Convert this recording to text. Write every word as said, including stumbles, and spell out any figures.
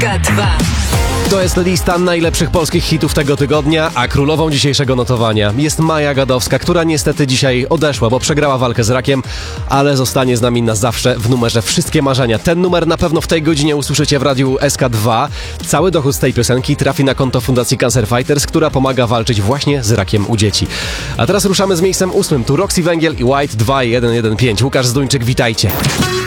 K dwa. To jest lista najlepszych polskich hitów tego tygodnia, a królową dzisiejszego notowania jest Maja Gadowska, która niestety dzisiaj odeszła, bo przegrała walkę z rakiem, ale zostanie z nami na zawsze w numerze Wszystkie Marzenia. Ten numer na pewno w tej godzinie usłyszycie w radiu S K dwa. Cały dochód z tej piosenki trafi na konto Fundacji Cancer Fighters, która pomaga walczyć właśnie z rakiem u dzieci. A teraz ruszamy z miejscem ósmym. Tu Roxy Węgiel i White dwa jeden jeden pięć. Łukasz Zduńczyk, witajcie.